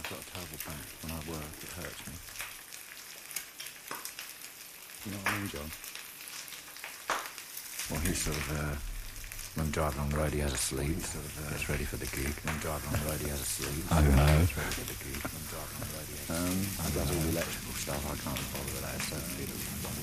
I've got a terrible back. When I work, it hurts me. You know what I mean, John? Well, he's sort of, when driving on the road, he has a sleep. He sort of gets ready for the gig. When driving on the road, he has a sleep. Oh, no. Gets ready for the gig. When driving on the road, he has a sleep. He does all the electrical stuff. I can't bother with that. It's so